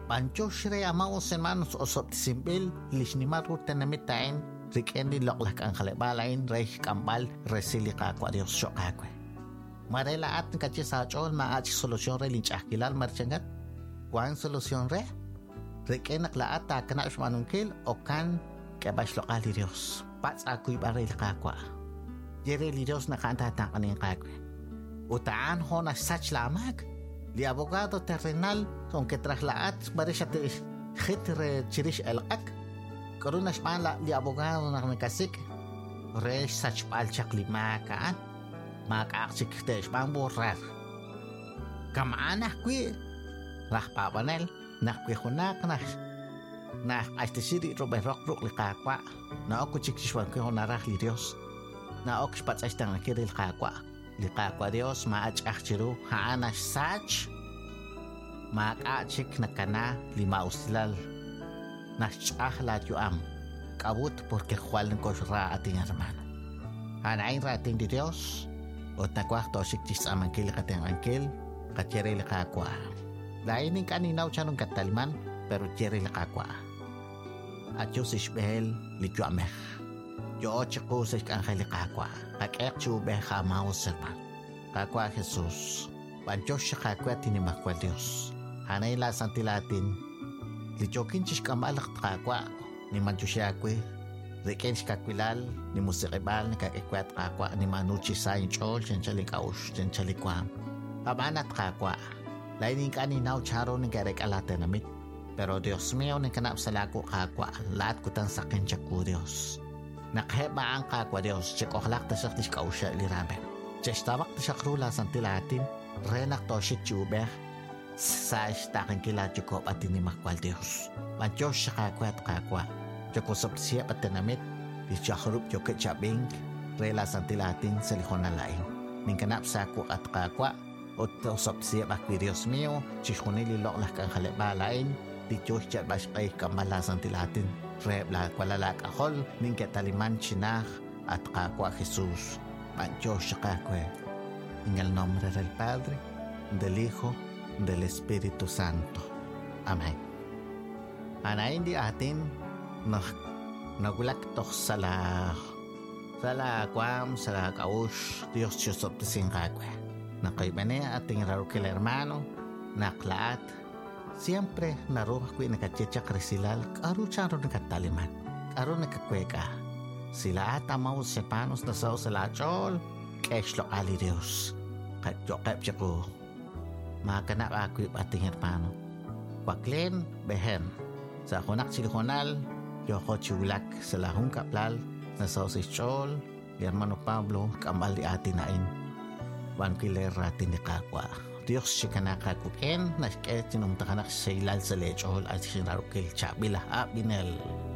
Pancho shre amaos hermanos osop simbil lishnimaru tenamitain rikendi loklak ang kalebalain reich kambal resili kakwa Dios shokakwe. Marela at kachi sa chol maach solusyon re linchakilal marchangat. Kuan solusyon re? Rikenak laat ta kana manungkil o kan kebash lokali Dios. Pats akuy baril kakwa. Jere li Dios nakantatang kaning kakwe. Utaan ho na sach lamag. Li abogado terrenal son que traslaat barisha te hitre chirish el ak koruna spala li abogado na kasik re sach pal chakli maka aksik te spam borrar kamana kui rah papanel nak kui hunak na este siri robe rock li kakwa na aku chikishwan kui honarah li Dios na ok spats astang kiril kakwa li kakwa Dios maach achchiru haanash sach maak-achik na kana lima uslal naschah la yuam kabut porque jualen kosra ating hermano anain rating di Dios o takwah tosik tis amangkil kateng angkil kacere kakwa lain ning kaninaw chanong kataliman pero cere kakwa achus isbehel li yuameh yo chiko sa angkil kakwa kakek chube hamao serman kakwa Jesus panchos siya kakwa tinimakwa Dios hanay la santilatin lichokin chis kamalak kakwa ni manchusyakwe riken kakwilal ni musikibal ni kakikwat kakwa ni manuchi sayin chol chanchalik aush chanchalik kwam pamanat kakwa lainin kaninaw charo ni garek alate namit pero Dios mío ni kanap salako kakwa lahat kutang sakin chaku Dios nakheba ang kakwa Dios chikoklak tasak tis kausya ilirabe chestabak tasak rula santilatin renak toshit chubeh sa istakan kila Jacob at tinimakwal Dios. Manchos siya kakwa. Jacob siya at tinamit. Di siya harup joket chabing. Rela santilatin sa lihon na laing. Ningkanap sa ako at kakwa. O tausap siya bakwi Dios mío. Chishunililok lah kang halibalain. Di Diyos siya baspay kamala santilatin. Rebla kwalalak akol. Ningkataliman sinah at kakwa Jesus. Manchos siya kakwa. En el nombre del Padre, del Hijo, del Espíritu Santo. Amén. Anain di atin nagulaktok sala kwam sala kaush Dios Chusop tising kakwe. Nakaibane ating rarukil hermano naklaat siempre naruh kwi nakachecha krisilal karu charo nakataliman karu nakakweka sila atamaw sepanos na sao sila chol keshlo ali Dios kajokep chako makanak aku ating hermano. Waklen behen. Sa kunak silihonal, yoko chulak sa lahong kaplal na sa si Chol, di hermano Pablo, kambal di atin nain. Wan kiler ratin di kakwa. Diyos si kanakakuken, na siket sinumtakanak sa ilal sa lechol at sinarukil chabilah abinel.